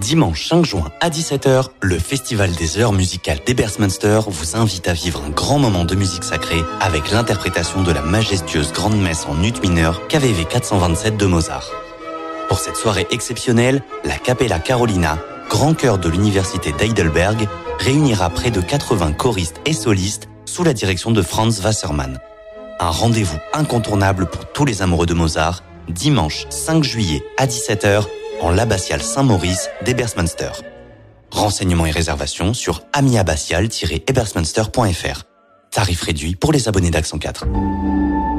Dimanche 5 juin à 17h, le Festival des heures musicales d'Ebersmünster vous invite à vivre un grand moment de musique sacrée avec l'interprétation de la majestueuse grande messe en ut mineur KVV 427 de Mozart. Pour cette soirée exceptionnelle, la Capella Carolina, grand chœur de l'université d'Heidelberg, réunira près de 80 choristes et solistes sous la direction de Franz Wassermann. Un rendez-vous incontournable pour tous les amoureux de Mozart, dimanche 5 juillet à 17h, en l'abbatiale Saint-Maurice d'Ebersmünster. Renseignements et réservations sur amiabbatiale-ebersmünster.fr. Tarif réduit pour les abonnés d'Accent 4.